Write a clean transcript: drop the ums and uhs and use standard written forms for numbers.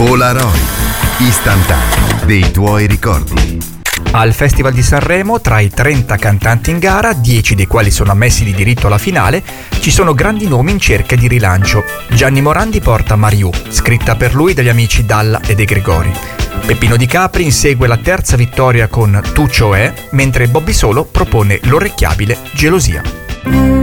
Polaroid, istantaneo dei tuoi ricordi. Al Festival di Sanremo, tra i 30 cantanti in gara, 10 dei quali sono ammessi di diritto alla finale, ci sono grandi nomi in cerca di rilancio. Gianni Morandi porta Mariù, scritta per lui dagli amici Dalla e De Gregori. Peppino Di Capri insegue la terza vittoria con Tu cioè, mentre Bobby Solo propone l'orecchiabile Gelosia.